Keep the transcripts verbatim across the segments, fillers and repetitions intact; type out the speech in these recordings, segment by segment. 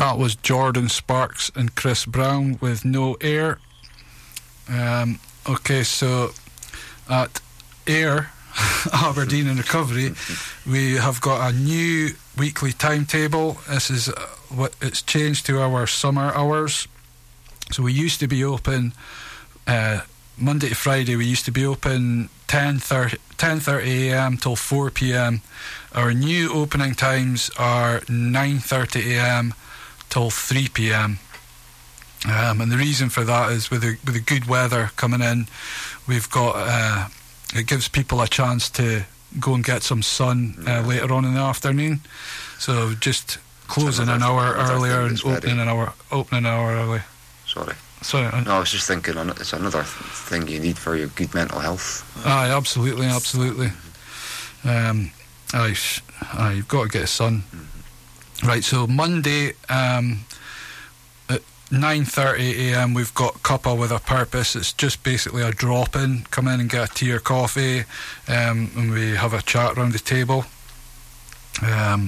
That was Jordan Sparks and Chris Brown with No Air. Um, okay, so at Air, Aberdeen and Recovery, we have got a new weekly timetable. This is uh, what it's changed to our summer hours. So we used to be open uh, Monday to Friday. We used to be open ten thirty a m till four p m. Our new opening times are nine thirty a m till three p m. Um, and the reason for that is with the with the good weather coming in, we've got uh, it gives people a chance to go and get some sun uh, yeah. later on in the afternoon. So just closing an hour earlier and opening an hour opening an hour early. Sorry. Sorry. No, I was just thinking it's another thing you need for your good mental health. Aye, absolutely, absolutely. Um, aye, aye, you've got to get sun. Mm-hmm. Right, so Monday um, at nine thirty a m we've got Cuppa with a Purpose. It's just basically a drop-in. Come in and get a tea or coffee, um, and we have a chat around the table. Um,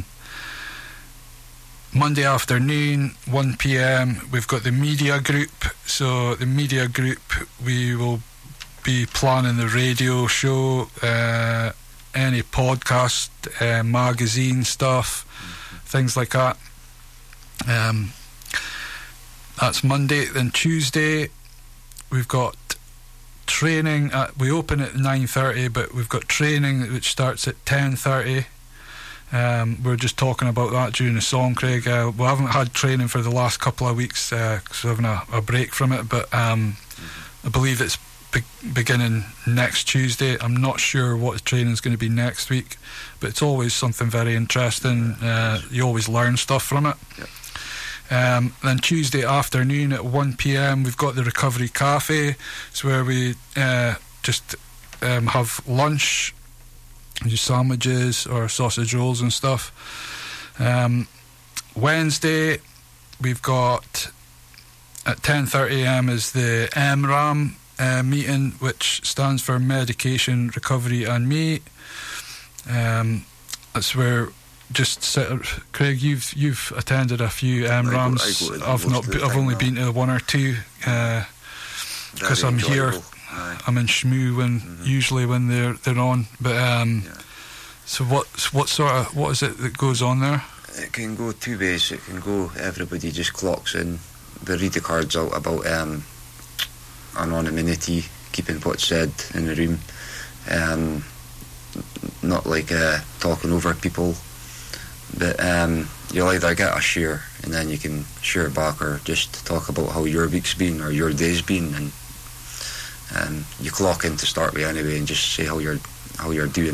Monday afternoon, one p m, we've got the media group. So the media group, we will be planning the radio show, uh, any podcast, uh, magazine stuff, things like that. Um, that's Monday. Then Tuesday, we've got training. At, we open at nine thirty, but we've got training which starts at ten thirty. Um, we were just talking about that during the song, Craig. Uh, we haven't had training for the last couple of weeks because uh, we're having a, a break from it, but um, I believe it's be- beginning next Tuesday. I'm not sure what the training's going to be next week, but it's always something very interesting. Uh, you always learn stuff from it. Yeah. Um, then Tuesday afternoon at one p m we've got the Recovery Cafe. It's where we uh, just um, have lunch, just sandwiches or sausage rolls and stuff. Um, Wednesday we've got at ten thirty a m is the M RAM uh, meeting, which stands for Medication, Recovery and Me. Um, that's where just sit, Craig, you've you've attended a few M RAMs. I go, I go I've not. I've only now. been to one or two because uh, I'm here. Aye. I'm in Shmoo when mm-hmm. usually when they're they're on. But um, yeah. so what what sort of what is it that goes on there? It can go two ways. It can go everybody just clocks in. They read the cards out about um, anonymity, keeping what's said in the room, um, not like uh, talking over people. But um, you'll either get a share and then you can share back, or just talk about how your week's been or your day's been, and um, you clock in to start with anyway and just say how you're how you're doing.